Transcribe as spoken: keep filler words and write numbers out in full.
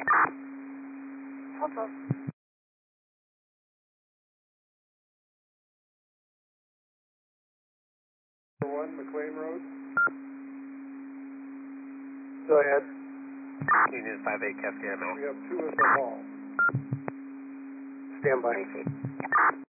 Hold on. one, McLean Road. Go ahead. Union five eight Cascade. We have two at the hall. Stand by. Three feet.